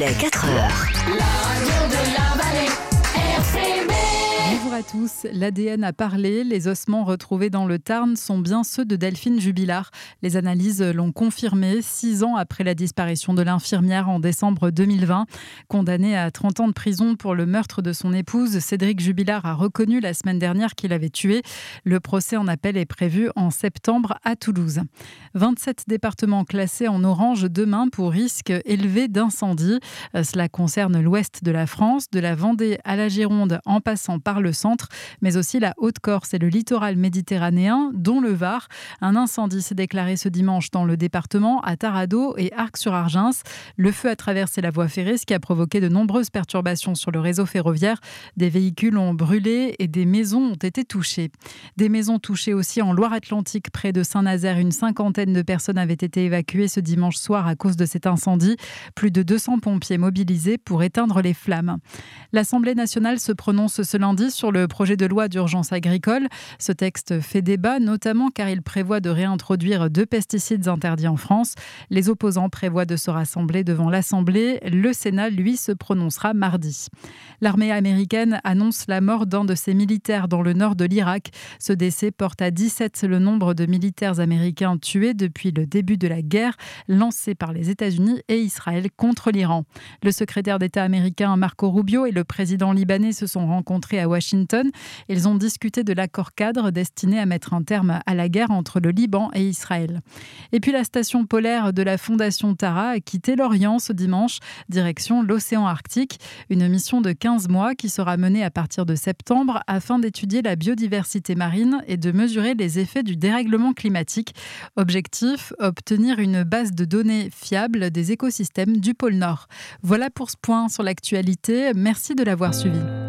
est 4 heures. La radio de la vallée, RCB. Bonjour à tous. L'ADN a parlé. Les ossements retrouvés dans le Tarn sont bien ceux de Delphine Jubilard. Les analyses l'ont confirmé 6 ans après la disparition de l'infirmière en décembre 2020. Condamné à 30 ans de prison pour le meurtre de son épouse, Cédric Jubilard a reconnu la semaine dernière qu'il avait tué. Le procès en appel est prévu en septembre à Toulouse. 27 départements classés en orange demain pour risque élevé d'incendie. Cela concerne l'ouest de la France, de la Vendée à la Gironde en passant par le centre, mais aussi la Haute-Corse et le littoral méditerranéen, dont le Var. Un incendie s'est déclaré ce dimanche dans le département, à Tarado et Arques-sur-Argens. Le feu a traversé la voie ferrée, ce qui a provoqué de nombreuses perturbations sur le réseau ferroviaire. Des véhicules ont brûlé et des maisons ont été touchées. Des maisons touchées aussi en Loire-Atlantique, près de Saint-Nazaire. Une cinquantaine de personnes avaient été évacuées ce dimanche soir à cause de cet incendie. Plus de 200 pompiers mobilisés pour éteindre les flammes. L'Assemblée nationale se prononce ce lundi sur le projet de loi d'urgence agricole. Ce texte fait débat, notamment car il prévoit de réintroduire 2 pesticides interdits en France. Les opposants prévoient de se rassembler devant l'Assemblée. Le Sénat, lui, se prononcera mardi. L'armée américaine annonce la mort d'un de ses militaires dans le nord de l'Irak. Ce décès porte à 17 le nombre de militaires américains tués depuis le début de la guerre lancée par les États-Unis et Israël contre l'Iran. Le secrétaire d'État américain Marco Rubio et le président libanais se sont rencontrés à Washington. Ils ont discuté de l'accord cadre destiné à mettre un terme à la guerre entre le Liban et Israël. Et puis la station polaire de la Fondation Tara a quitté l'Orient ce dimanche, direction l'océan Arctique. Une mission de 15 mois qui sera menée à partir de septembre afin d'étudier la biodiversité marine et de mesurer les effets du dérèglement climatique. Objectif, obtenir une base de données fiable des écosystèmes du pôle Nord. Voilà pour ce point sur l'actualité. Merci de l'avoir suivi.